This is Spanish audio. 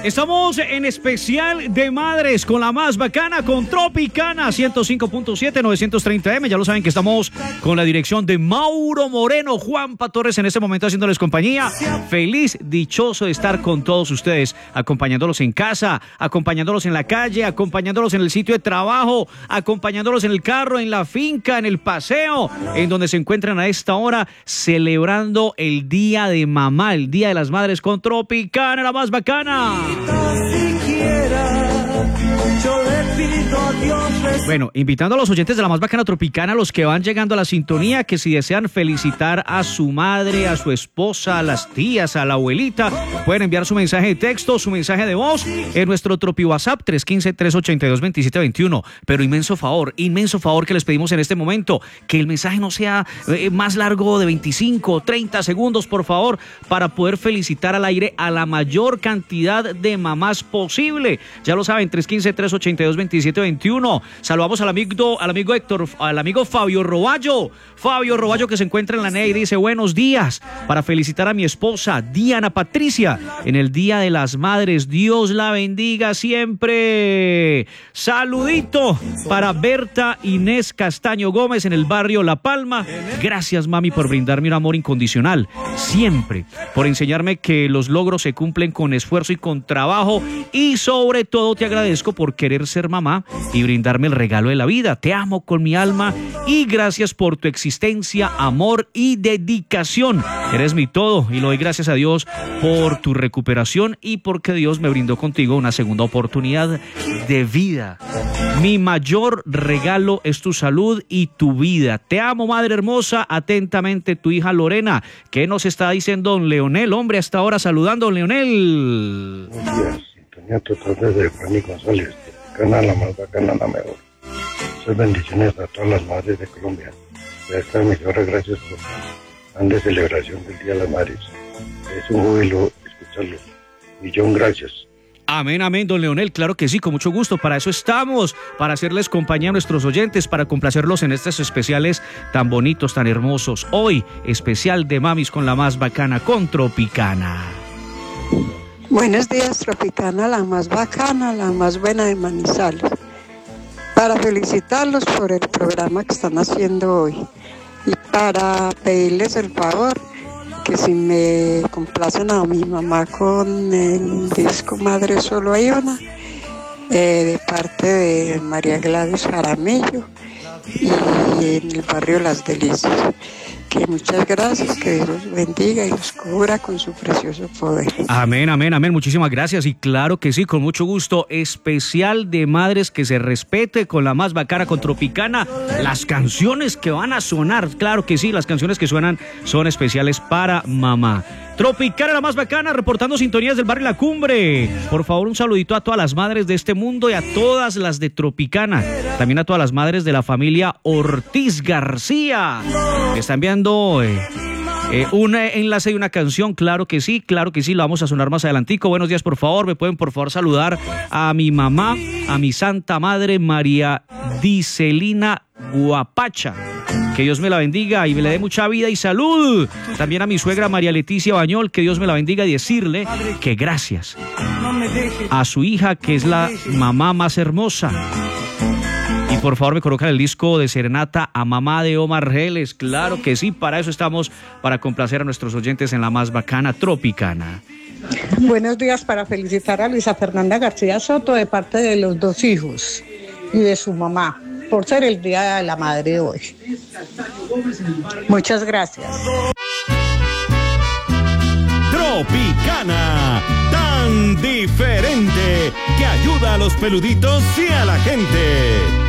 Estamos en especial de madres con la más bacana, con Tropicana 105.7 930M. Ya lo saben que estamos con la dirección de Mauro Moreno, Juanpa Torres en este momento haciéndoles compañía. Feliz, dichoso de estar con todos ustedes, acompañándolos en casa, acompañándolos en la calle, acompañándolos en el sitio de trabajo, acompañándolos en el carro, en la finca, en el paseo, en donde se encuentran a esta hora celebrando el Día de Mamá, el Día de las Madres con Tropicana, la más bacana. Bueno, invitando a los oyentes de la más bacana Tropicana, los que van llegando a la sintonía, que si desean felicitar a su madre, a su esposa, a las tías, a la abuelita, pueden enviar su mensaje de texto, su mensaje de voz en nuestro Tropi WhatsApp 315-382-2721. Pero inmenso favor que les pedimos en este momento, que el mensaje no sea más largo de 25 o 30 segundos, por favor, para poder felicitar al aire a la mayor cantidad de mamás posible. Ya lo saben, 315-382-2721. Saludamos al amigo Héctor, al amigo Fabio Roballo, que se encuentra en la NEA y dice: buenos días, para felicitar a mi esposa Diana Patricia en el Día de las Madres. Dios la bendiga siempre. Saludito para Berta Inés Castaño Gómez en el barrio La Palma. Gracias, mami, por brindarme un amor incondicional siempre, por enseñarme que los logros se cumplen con esfuerzo y con trabajo, y sobre todo te agradezco por querer ser mamá y brindarme el regalo de la vida. Te amo con mi alma y gracias por tu existencia, amor y dedicación. Eres mi todo y le doy gracias a Dios por tu recuperación y porque Dios me brindó contigo una segunda oportunidad de vida. Mi mayor regalo es tu salud y tu vida. Te amo, madre hermosa. Atentamente, tu hija Lorena. ¿Qué nos está diciendo don Leonel? Hombre, hasta ahora saludando, don Leonel. Buenos días, sintonía total desde Fanny González, Tropicana, la más bacana, la mejor. Muchas bendiciones a todas las madres de Colombia. Estas mejores gracias por la grande celebración del Día de las Madres. Es un júbilo escucharlo. Millón gracias. Amén, amén, don Leonel, claro que sí, con mucho gusto. Para eso estamos, para hacerles compañía a nuestros oyentes, para complacerlos en estos especiales tan bonitos, tan hermosos. Hoy, especial de mamis con la más bacana, con Tropicana. Buenos días, Tropicana, la más bacana, la más buena de Manizales. Para felicitarlos por el programa que están haciendo hoy y para pedirles el favor que si me complacen a mi mamá con el disco Madre Solo Hay Una, de parte de María Gladys Jaramillo y en el barrio Las Delicias. Que muchas gracias, que Dios los bendiga y los cubra con su precioso poder. Amén, amén, amén, muchísimas gracias y claro que sí, con mucho gusto. Especial de madres que se respete con la más bacana, con Tropicana. Las canciones que van a sonar, claro que sí, las canciones que suenan son especiales para mamá. Tropicana, la más bacana, reportando sintonías del barrio La Cumbre. Por favor, un saludito a todas las madres de este mundo y a todas las de Tropicana. También a todas las madres de la familia Ortiz García. Me está enviando un enlace de una canción, claro que sí, lo vamos a sonar más adelantico. Buenos días, por favor, me pueden por favor saludar a mi mamá, a mi santa madre María Dicelina Guapacha. Que Dios me la bendiga y me le dé mucha vida y salud. También a mi suegra María Leticia Bañol, que Dios me la bendiga y decirle que gracias a su hija, que es la mamá más hermosa. Y por favor me colocan el disco de serenata a mamá de Omar Geles. Claro que sí, para eso estamos, para complacer a nuestros oyentes en la más bacana Tropicana. Buenos días, para felicitar a Luisa Fernanda García Soto de parte de los dos hijos y de su mamá, por ser el Día de la Madre hoy. Muchas gracias. Tropicana, tan diferente, que ayuda a los peluditos y a la gente.